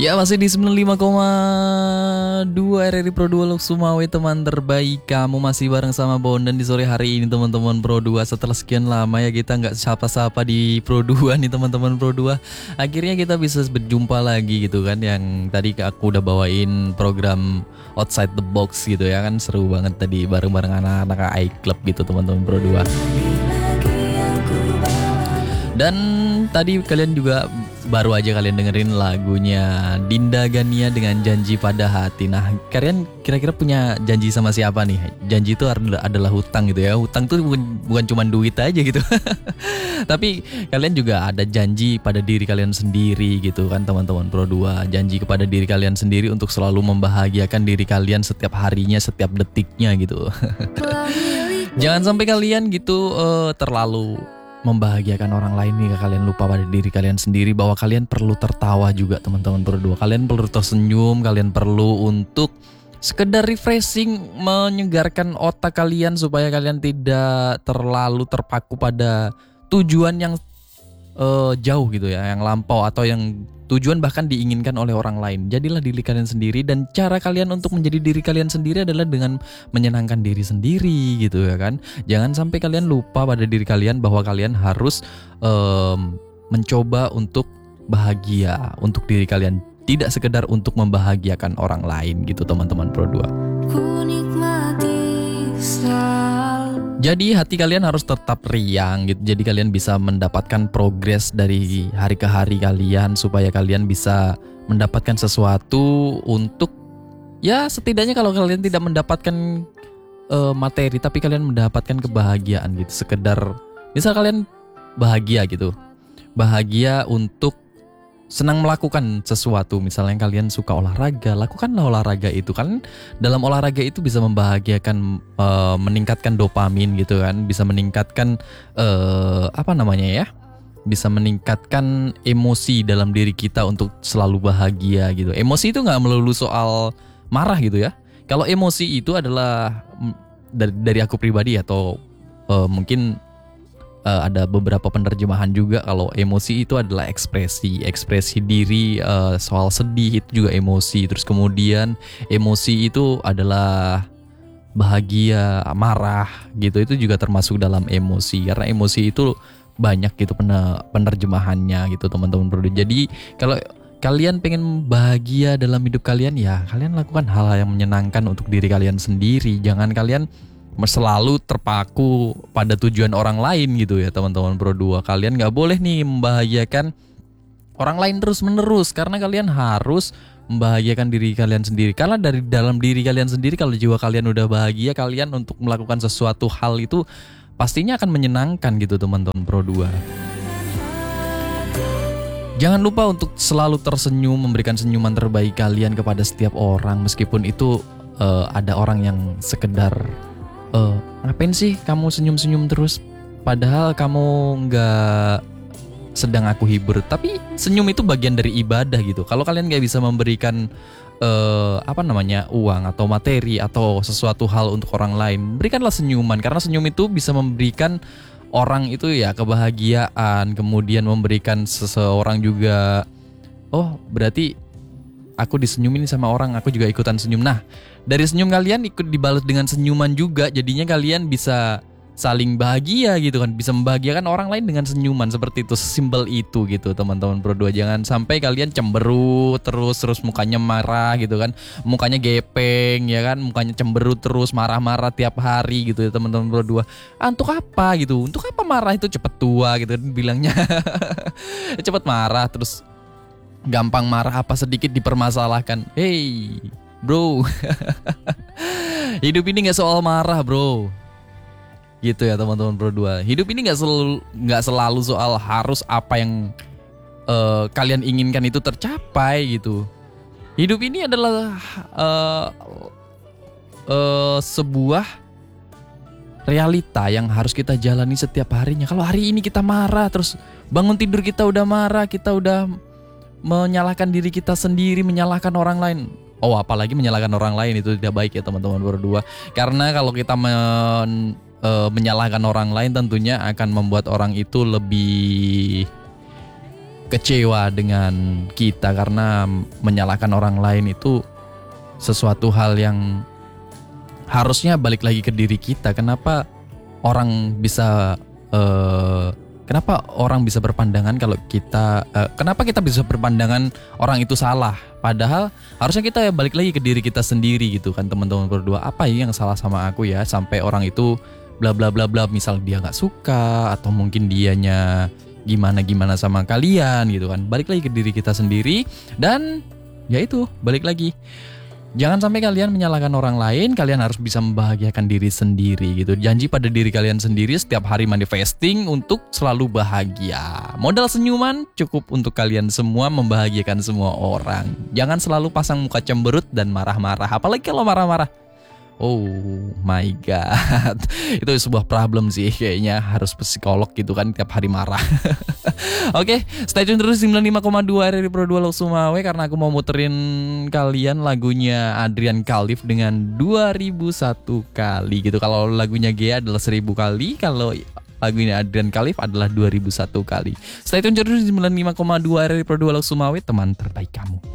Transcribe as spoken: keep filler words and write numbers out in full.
Ya masih di sembilan puluh lima koma dua R R I Pro dua Lok Sumawe, teman terbaik kamu. Masih bareng sama Bondan di sore hari ini teman-teman Pro dua. Setelah sekian lama ya kita nggak sapa-sapa di Pro dua nih teman-teman Pro dua. Akhirnya kita bisa berjumpa lagi gitu kan. Yang tadi aku udah bawain program Outside the Box gitu ya kan. Seru banget tadi bareng-bareng anak-anak iClub gitu teman-teman Pro dua. Dan tadi kalian juga baru aja kalian dengerin lagunya Dinda Gania dengan Janji Pada Hati. Nah, kalian kira-kira punya janji sama siapa nih? Janji itu adalah, adalah hutang gitu ya. Hutang tuh bukan, bukan cuma duit aja gitu. Tapi kalian juga ada janji pada diri kalian sendiri gitu kan teman-teman Pro dua. Janji kepada diri kalian sendiri untuk selalu membahagiakan diri kalian setiap harinya, setiap detiknya gitu. Jangan sampai kalian gitu uh, terlalu membahagiakan orang lain nih, kalian lupa pada diri kalian sendiri bahwa kalian perlu tertawa juga teman-teman berdua. Kalian perlu tersenyum, kalian perlu untuk sekedar refreshing, menyegarkan otak kalian supaya kalian tidak terlalu terpaku pada tujuan yang uh, jauh gitu ya, yang lampau atau yang tujuan bahkan diinginkan oleh orang lain. Jadilah diri kalian sendiri, dan cara kalian untuk menjadi diri kalian sendiri adalah dengan menyenangkan diri sendiri gitu ya kan. Jangan sampai kalian lupa pada diri kalian bahwa kalian harus um, mencoba untuk bahagia untuk diri kalian, tidak sekedar untuk membahagiakan orang lain gitu teman-teman Pro dua. Jadi hati kalian harus tetap riang gitu. Jadi kalian bisa mendapatkan progres dari hari ke hari kalian, supaya kalian bisa mendapatkan sesuatu untuk, ya setidaknya kalau kalian tidak mendapatkan uh, materi, tapi kalian mendapatkan kebahagiaan gitu. Sekedar misal kalian bahagia gitu, bahagia untuk senang melakukan sesuatu. Misalnya kalian suka olahraga, lakukanlah olahraga itu. Kan dalam olahraga itu bisa membahagiakan, uh, meningkatkan dopamin gitu kan, bisa meningkatkan uh, apa namanya ya, bisa meningkatkan emosi dalam diri kita untuk selalu bahagia gitu. Emosi itu nggak melulu soal marah gitu ya. Kalau emosi itu adalah dari, dari aku pribadi atau uh, mungkin Uh, ada beberapa penerjemahan juga kalau emosi itu adalah ekspresi ekspresi diri, uh, soal sedih itu juga emosi. Terus kemudian emosi itu adalah bahagia, marah gitu, itu juga termasuk dalam emosi, karena emosi itu banyak gitu penerjemahannya gitu teman-teman bro. Jadi kalau kalian pengen bahagia dalam hidup kalian, ya kalian lakukan hal-hal yang menyenangkan untuk diri kalian sendiri. Jangan kalian selalu terpaku pada tujuan orang lain gitu ya teman-teman Pro dua. Kalian gak boleh nih membahagiakan orang lain terus menerus, karena kalian harus membahagiakan diri kalian sendiri. Karena dari dalam diri kalian sendiri, kalau jiwa kalian udah bahagia, kalian untuk melakukan sesuatu hal itu pastinya akan menyenangkan gitu teman-teman Pro dua. Jangan lupa untuk selalu tersenyum, memberikan senyuman terbaik kalian kepada setiap orang, meskipun itu uh, ada orang yang sekedar Uh, ngapain sih kamu senyum-senyum terus, padahal kamu nggak sedang aku hibur. Tapi senyum itu bagian dari ibadah gitu. Kalau kalian nggak bisa memberikan uh, apa namanya uang atau materi atau sesuatu hal untuk orang lain, berikanlah senyuman, karena senyum itu bisa memberikan orang itu ya kebahagiaan, kemudian memberikan seseorang juga, oh berarti aku disenyumin sama orang, aku juga ikutan senyum. Nah, dari senyum kalian ikut dibalas dengan senyuman juga, jadinya kalian bisa saling bahagia gitu kan, bisa membahagiakan orang lain dengan senyuman. Seperti itu, sesimpel itu gitu teman-teman Pro dua. Jangan sampai kalian cemberut terus, terus mukanya marah gitu kan, mukanya gepeng ya kan, mukanya cemberut terus, marah-marah tiap hari gitu ya teman-teman Pro dua. Ah, untuk apa gitu, untuk apa marah itu, cepet tua gitu kan bilangnya. Cepet marah terus, gampang marah, apa sedikit dipermasalahkan. Hey bro, hidup ini gak soal marah bro, gitu ya teman-teman Pro dua. Hidup ini gak selalu, gak selalu soal harus apa yang uh, kalian inginkan itu tercapai gitu. Hidup ini adalah uh, uh, sebuah realita yang harus kita jalani setiap harinya. Kalau hari ini kita marah, terus bangun tidur kita udah marah, kita udah menyalahkan diri kita sendiri, menyalahkan orang lain. Oh, apalagi menyalahkan orang lain, itu tidak baik ya teman-teman berdua. Karena kalau kita men, e, menyalahkan orang lain, tentunya akan membuat orang itu lebih kecewa dengan kita karena menyalahkan orang lain itu sesuatu hal yang harusnya balik lagi ke diri kita. Kenapa orang bisa uh, kenapa orang bisa berpandangan kalau kita uh, kenapa kita bisa berpandangan orang itu salah, padahal harusnya kita ya balik lagi ke diri kita sendiri gitu kan teman-teman berdua. Apa ya yang salah sama aku ya sampai orang itu bla bla bla bla, misal dia nggak suka atau mungkin dianya gimana gimana sama kalian gitu kan. Balik lagi ke diri kita sendiri dan ya itu balik lagi. Jangan sampai kalian menyalahkan orang lain, kalian harus bisa membahagiakan diri sendiri gitu. Janji pada diri kalian sendiri setiap hari manifesting untuk selalu bahagia. Modal senyuman cukup untuk kalian semua membahagiakan semua orang. Jangan selalu pasang muka cemberut dan marah-marah, apalagi kalau marah-marah. Oh my god, itu sebuah problem sih, kayaknya harus psikolog gitu kan tiap hari marah. Oke, okay, stay tune terus sembilan puluh lima koma dua R R I Pro dua Lok Sumawe karena aku mau muterin kalian lagunya Adrian Khalif dengan dua ribu satu kali gitu. Kalau lagunya Gea adalah seribu kali, kalau lagunya Adrian Khalif adalah dua ribu satu kali. Stay tune terus sembilan puluh lima koma dua R R I Pro dua Lok Sumawe, teman terbaik kamu.